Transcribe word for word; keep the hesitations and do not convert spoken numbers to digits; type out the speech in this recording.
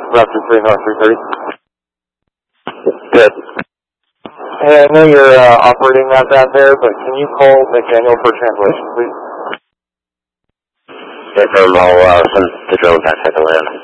Route two three North three thirty. Good. Hey, I know you're uh, operating that out there, but can you call McDaniel for translation, please? Yes, sir. I'll uh, send the drone back to the land.